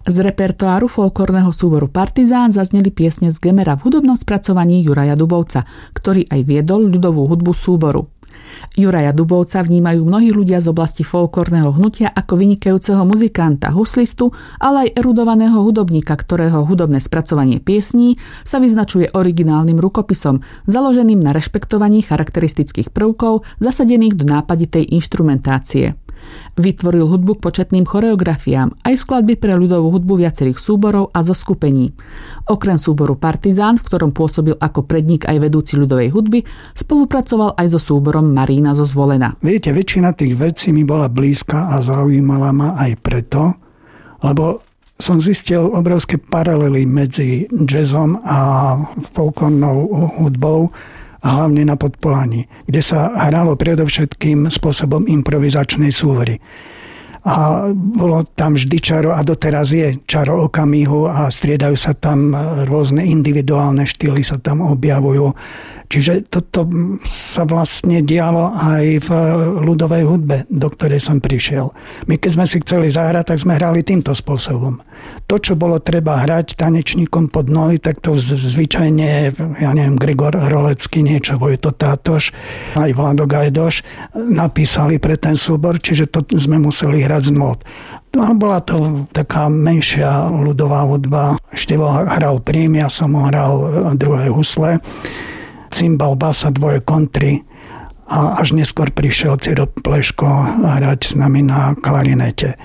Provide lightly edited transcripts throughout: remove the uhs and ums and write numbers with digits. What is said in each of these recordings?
Z repertoáru folklórneho súboru Partizán zazneli piesne z Gemera v hudobnom spracovaní Juraja Dubovca, ktorý aj viedol ľudovú hudbu súboru. Juraja Dubovca vnímajú mnohí ľudia z oblasti folklórneho hnutia ako vynikajúceho muzikanta, huslistu, ale aj erudovaného hudobníka, ktorého hudobné spracovanie piesní sa vyznačuje originálnym rukopisom, založeným na rešpektovaní charakteristických prvkov zasadených do nápaditej inštrumentácie. Vytvoril hudbu k početným choreografiám, aj skladby pre ľudovú hudbu viacerých súborov a zoskupení. Okrem súboru Partizán, v ktorom pôsobil ako predník aj vedúci ľudovej hudby, spolupracoval aj so súborom Marína zo Zvolena. Viete, väčšina tých vecí mi bola blízka a zaujímala ma aj preto, lebo som zistil obrovské paralely medzi jazzom a folklórnou hudbou, a hlavne na Podpolaní, kde sa hralo predovšetkým spôsobom improvizačnej súhry. A bolo tam vždy čaro, a doteraz je čaro okamihu a striedajú sa tam rôzne individuálne štýly, sa tam objavujú. Čiže toto sa vlastne dialo aj v ľudovej hudbe, do ktorej som prišiel. My keď sme si chceli zahrať, tak sme hrali týmto spôsobom. To, čo bolo treba hrať tanečníkom pod nohy, tak to zvyčajne, ja neviem, Grigor Rolecký, niečo Vojto Tátoš, aj Vlado Gajdoš napísali pre ten súbor, čiže to sme museli hrať z nót. Bola to taká menšia ľudová hudba. Števo hral prím, ja som hral druhé husle, cymbal, basa, dvoje kontry a až neskôr prišiel Ciro Pleško hrať s nami na klarinete.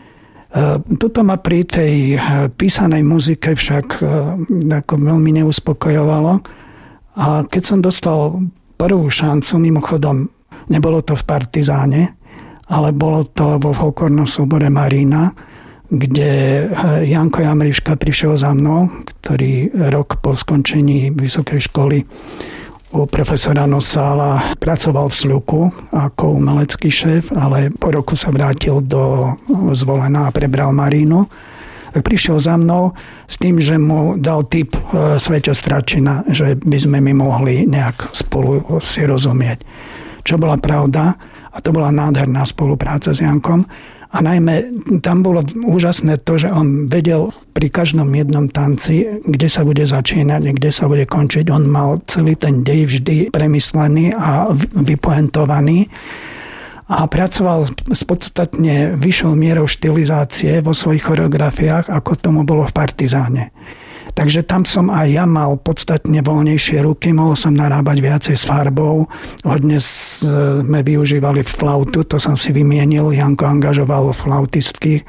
Toto ma pri tej písanej muzike však ako veľmi neuspokojovalo a keď som dostal prvú šancu, mimochodom nebolo to v Partizáne, ale bolo to vo folklórnom súbore Marína, kde Janko Jamriška prišiel za mnou, ktorý rok po skončení vysokej školy u profesora Nosála pracoval v Sľuku ako umelecký šéf, ale po roku sa vrátil do Zvolena a prebral Marínu. Tak prišiel za mnou s tým, že mu dal tip Sveťo Stračina, že by sme my mohli nejak spolu si rozumieť. Čo bola pravda, a to bola nádherná spolupráca s Jankom. A najmä tam bolo úžasné to, že on vedel pri každom jednom tanci, kde sa bude začínať, kde sa bude končiť. On mal celý ten dej vždy premyslený a vypoentovaný. A pracoval s podstatne vyššou mierou štilizácie vo svojich choreografiách, ako tomu bolo v Partizáne. Takže tam som aj ja mal podstatne voľnejšie ruky, mohol som narábať viacej s farbou. Hodne sme využívali flautu, to som si vymienil. Janko angažoval flautistky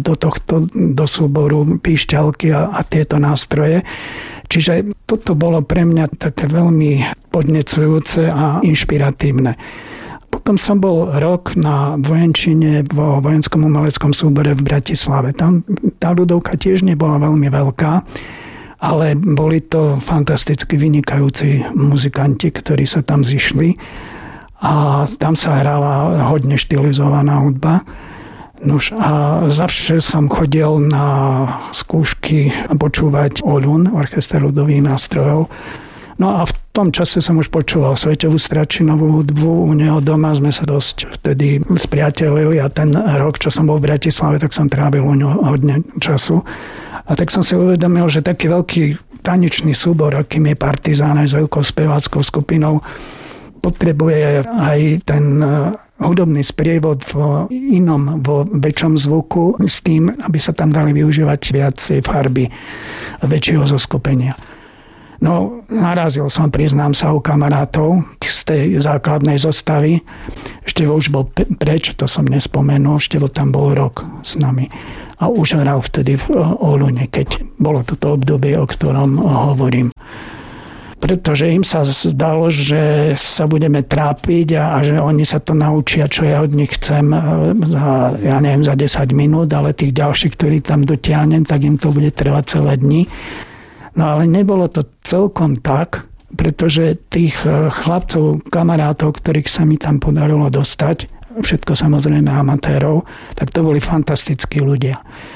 do súboru, píšťalky a tieto nástroje. Čiže toto bolo pre mňa také veľmi podnecujúce a inšpiratívne. Potom som bol rok na vojenčine vo vojenskom umeleckom súbore v Bratislave. Tam tá ľudovka tiež nebola veľmi veľká, ale boli to fantasticky vynikajúci muzikanti, ktorí sa tam zišli a tam sa hrala hodne štilizovaná hudba. Nož a zavše som chodil na skúšky počúvať Oľun, orchester ľudových nástrojov. No a v tom čase som už počúval Sveťovú Stračinovú hudbu. U neho doma sme sa dosť vtedy spriatelili a ten rok, čo som bol v Bratislave, tak som trávil u neho hodne času. A tak som si uvedomil, že taký veľký tanečný súbor, akým je Partizán aj s veľkou speváckou skupinou, potrebuje aj ten hudobný sprievod vo väčšom zvuku s tým, aby sa tam dali využívať viacej farby väčšieho zoskupenia. No, narazil som, priznám sa, u kamarátov z tej základnej zostavy. Števo už bol preč, to som nespomenul. Števo tam bol rok s nami. A už hral vtedy v Oľune, keď bolo toto obdobie, o ktorom hovorím. Pretože im sa zdalo, že sa budeme trápiť a že oni sa to naučia, čo ja od nich chcem za 10 minút, ale tých ďalších, ktorí tam dotiahnem, tak im to bude trvať celé dni. No ale nebolo to celkom tak, pretože tých chlapcov, kamarátov, ktorých sa mi tam podarilo dostať, všetko samozrejme amatérov, tak to boli fantastickí ľudia.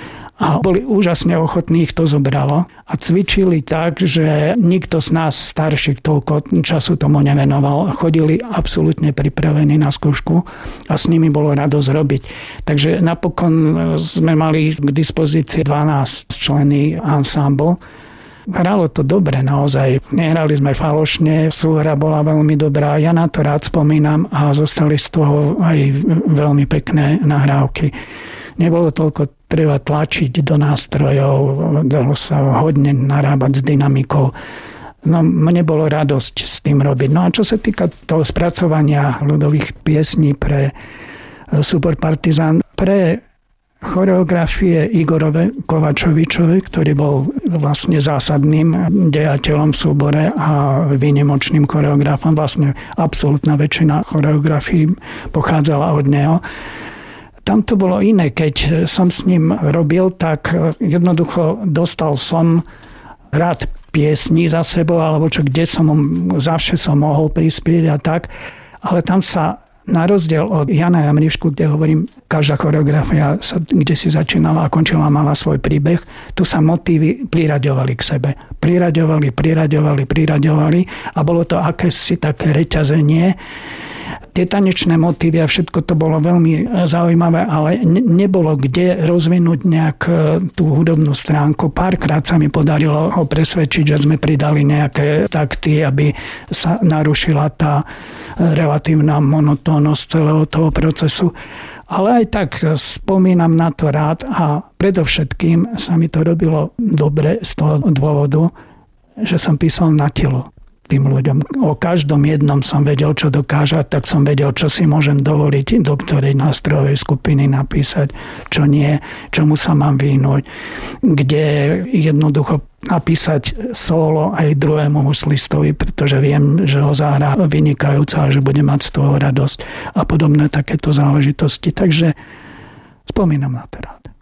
A boli úžasne ochotní, ich to zobralo. A cvičili tak, že nikto z nás starších toľko času tomu nevenoval. Chodili absolútne pripravení na skúšku a s nimi bolo radosť robiť. Takže napokon sme mali k dispozícii 12 členný ensemble. Hralo to dobre naozaj. Nehrali sme falošne, súhra bola veľmi dobrá. Ja na to rád spomínam a zostali z toho aj veľmi pekné nahrávky. Nebolo toľko treba tlačiť do nástrojov, dalo sa hodne narábať s dynamikou. No, mne bolo radosť s tým robiť. No a čo sa týka toho spracovania ľudových piesní pre súbor Partizán, pre choreografie Igorove Kovačovičove, ktorý bol vlastne zásadným dejateľom v súbore a výnimočným choreografom, vlastne absolútna väčšina choreografií pochádzala od neho. Tam to bolo iné, keď som s ním robil, tak jednoducho dostal som rád piesní za sebou, alebo čo, kde som zavše som mohol prispieť a tak. Ale tam sa na rozdiel od Jana Jamrišku, kde hovorím, každá choreografia kde si začínala a končila, mala svoj príbeh, tu sa motívy priraďovali k sebe. Priraďovali a bolo to akési také reťazenie. Tie tanečné motívy a všetko to bolo veľmi zaujímavé, ale nebolo kde rozvinúť nejak tú hudobnú stránku. Párkrát sa mi podarilo ho presvedčiť, že sme pridali nejaké takty, aby sa narušila tá relatívna monotónnosť celého toho procesu. Ale aj tak spomínam na to rád a predovšetkým sa mi to robilo dobre z toho dôvodu, že som písal na telo tým ľuďom. O každom jednom som vedel, čo dokáže, tak som vedel, čo si môžem dovoliť, do ktorej nástrojovej skupiny napísať, čo nie, čomu sa mám vyhnúť, kde jednoducho napísať solo aj druhému huslistovi, pretože viem, že ho zahrá vynikajúco a že bude mať z toho radosť a podobné takéto záležitosti. Takže spomínam na to rád.